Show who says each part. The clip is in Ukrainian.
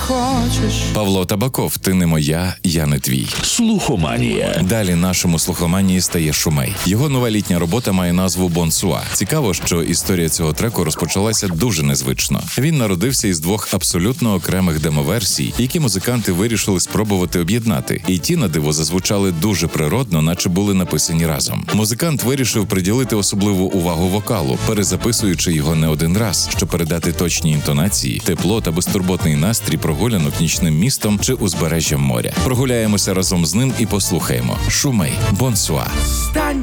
Speaker 1: хочеш.
Speaker 2: Павло Табаков, ти не моя, я не твій.
Speaker 3: Слухоманія.
Speaker 2: Далі нашому слухоманії стає Шумей. Його нова літня робота має назву «Бонсуа». Цікаво, що історія цього треку розпочалася дуже незвично. Він народився із двох абсолютно окремих демоверсій, які музиканти вирішили спробувати об'єднати. І ті, на диво, зазвучали дуже природно, наче були написані разом. Музикант вирішив приділити особливу увагу вокалу, перезаписуючи його не один раз, щоб передати точні інтонації, тепло та безтурботний настрій прогулянок нічним містом чи узбережжям моря. Прогуляємося разом з ним і послухаємо. Шумей, «Бонсуа».